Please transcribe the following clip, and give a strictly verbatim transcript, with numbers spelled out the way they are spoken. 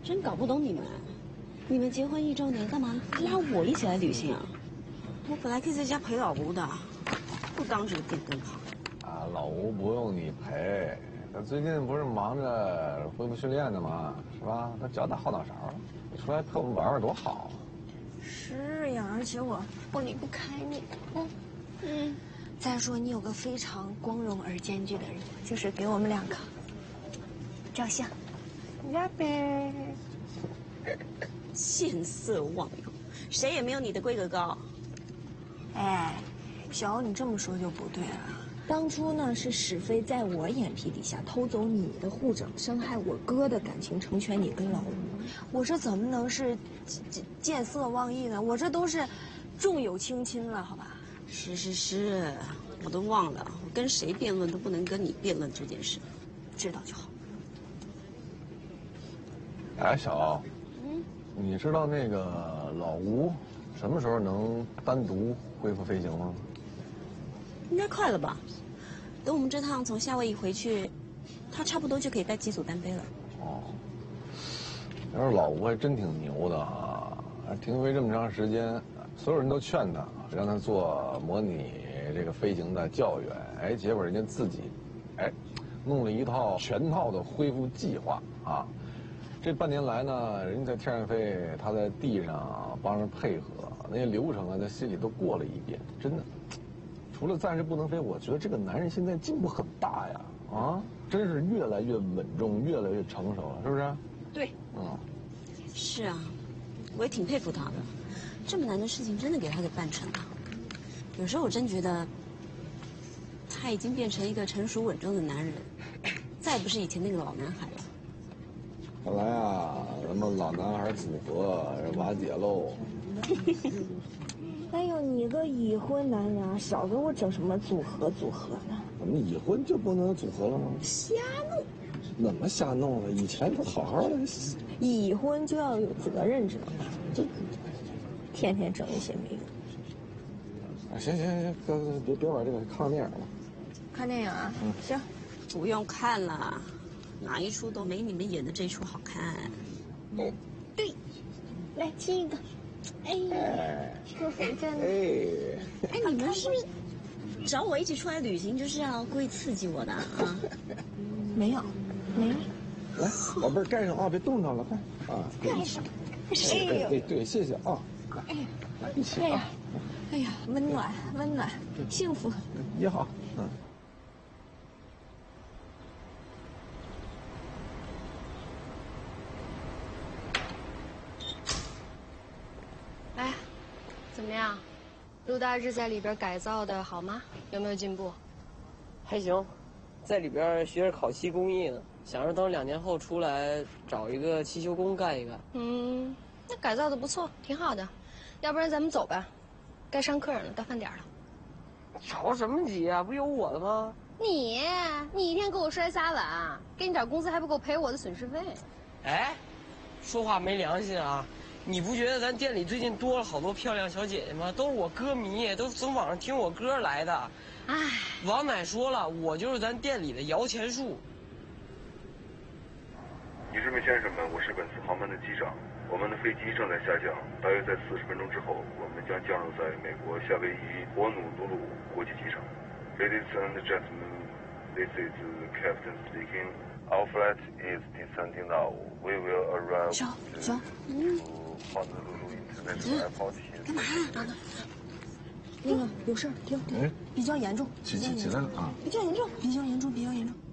真搞不懂你们，你们结婚一周年，干嘛拉我一起来旅行啊？我本来可以在家陪老吴的，不当这个电灯泡。 啊，老吴不用你陪，他最近不是忙着恢复训练呢吗？是吧？他脚打后脑勺，你出来陪我们玩玩多好。 是呀，而且我我离不开你。嗯嗯。再说你有个非常光荣而艰巨的任务，就是给我们两个照相。呀呗。 见色忘友，谁也没有你的规格高。 哎，小欧，你这么说就不对了。当初呢是史飞在我眼皮底下偷走你的护照，伤害我哥的感情，成全你跟老吴。我这怎么能是见见色忘义呢？我这都是重友轻亲了，好吧？ 是是是，我都忘了，我跟谁辩论都不能跟你辩论这件事。知道就好。 哎，小欧，嗯，你知道那个老吴什么时候能单独恢复飞行吗？ 应该快了吧？等我们这趟从夏威夷回去，他差不多就可以带机组单飞了。 哦，要是老吴还真挺牛的啊！停飞这么长时间，所有人都劝他让他做模拟这个飞行的教员，哎，结果人家自己，哎，弄了一套全套的恢复计划啊！这半年来呢，人家在天上飞，他在地上帮着配合，那些流程啊，在心里都过了一遍，真的。除了暂时不能飞，我觉得这个男人现在进步很大呀！啊，真是越来越稳重，越来越成熟了，是不是？ 对，嗯，是啊，我也挺佩服他的，这么难的事情真的给他给办成了。有时候我真觉得，他已经变成一个成熟稳重的男人，再也不是以前那个老男孩了。 看来啊，咱们老男孩组合瓦解喽。 哎呦，你个已婚男人啊，少给我整什么组合组合呢？ 怎么已婚就不能组合了吗？ 瞎弄！ 怎么瞎弄了？以前都好好的。 已婚就要有责任，知道吗？就天天整一些没用。 啊，行行行，别别别玩这个，看电影了。 看电影啊？嗯，行。 不用看了，哪一出都没你们演的这出好看。 哦，对，来亲一个。哎呀，这回真的。 哎， 哎，你们是不是找我一起出来旅行，就是要故意刺激我的啊？ 没有，没有。 来，宝贝儿盖上啊，别冻着了，快啊！ 盖上。 哎哎哎，对，谢谢啊。 哎， 来一起啊！ 哎呀，温暖，温暖，幸福。 也好，嗯。 哎，怎么样？陆大日在里边改造的好吗？有没有进步？ 还行，在里边学着烤漆工艺呢，想着等两年后出来找一个汽修工干一干。 嗯，那改造的不错，挺好的。要不然咱们走吧，该上客人了，到饭点了。 着什么急啊？不有我的吗？ 你你一天给我摔仨碗，给你点工资还不够赔我的损失费。 哎，说话没良心啊！你不觉得咱店里最近多了好多漂亮小姐姐吗？都是我歌迷，都是从网上听我歌来的。 唉， 王奶说了，我就是咱店里的摇钱树。 女士们、先生们，我是本次航班的机长，我们的飞机正在下降，大约在四十分钟之后，我们将降落在美国夏威夷博努鲁鲁国际机场。Ladies and gentlemen, this is Captain speaking. Our flight is descending now. We will arrive to Honolulu International Airport. 干嘛啊？ 那个有事儿，停停，比较严重， 起起起来了啊！ 比较严重，比较严重，比较严重。